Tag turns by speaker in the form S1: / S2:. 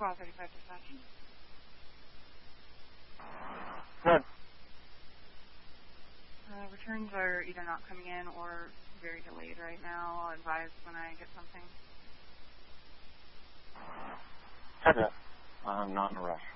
S1: Call 35 dispatching.
S2: Good.
S1: Returns are either not coming in or very delayed right now. I'll advise when I get something.
S2: Copy that. I'm not in a rush.